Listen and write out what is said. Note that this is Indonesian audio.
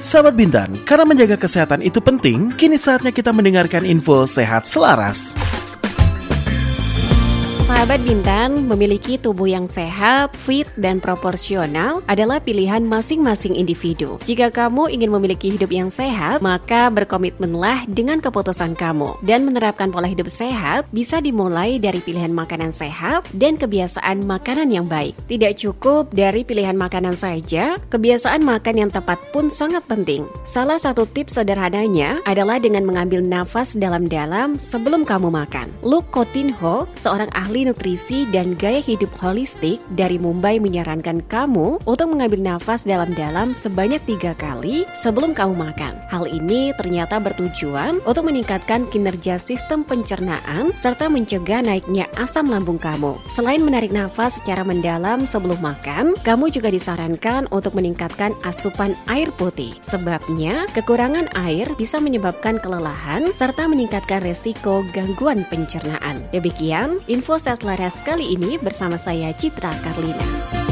Sahabat Bintan, karena menjaga kesehatan itu penting, kini saatnya kita mendengarkan info sehat selaras. Sahabat Bintan, memiliki tubuh yang sehat, fit, dan proporsional adalah pilihan masing-masing individu. Jika kamu ingin memiliki hidup yang sehat, maka berkomitmenlah dengan keputusan kamu. Dan menerapkan pola hidup sehat bisa dimulai dari pilihan makanan sehat dan kebiasaan makanan yang baik. Tidak cukup dari pilihan makanan saja, kebiasaan makan yang tepat pun sangat penting. Salah satu tips sederhananya adalah dengan mengambil nafas dalam-dalam sebelum kamu makan. Luke Coutinho, seorang ahli nutrisi dan gaya hidup holistik dari Mumbai menyarankan kamu untuk mengambil nafas dalam-dalam sebanyak 3 kali sebelum kamu makan. Hal ini ternyata bertujuan untuk meningkatkan kinerja sistem pencernaan serta mencegah naiknya asam lambung kamu. Selain menarik nafas secara mendalam sebelum makan, kamu juga disarankan untuk meningkatkan asupan air putih. Sebabnya, kekurangan air bisa menyebabkan kelelahan serta meningkatkan resiko gangguan pencernaan. Demikian info selaras kali ini bersama saya Citra Karlina.